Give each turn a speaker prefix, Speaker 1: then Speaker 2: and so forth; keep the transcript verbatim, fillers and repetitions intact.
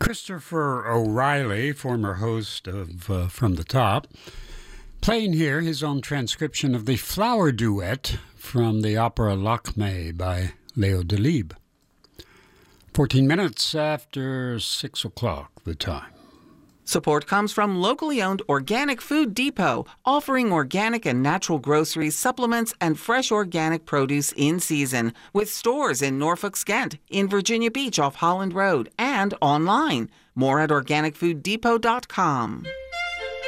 Speaker 1: Christopher O'Reilly, former host of uh, From the Top, playing here his own transcription of the Flower Duet from the opera Lakme by Leo Delibes. Fourteen minutes after six o'clock, the time.
Speaker 2: Support comes from locally owned Organic Food Depot, offering organic and natural groceries, supplements, and fresh organic produce in season, with stores in Norfolk, Skent, in Virginia Beach off Holland Road, and online. More at organic food depot dot com.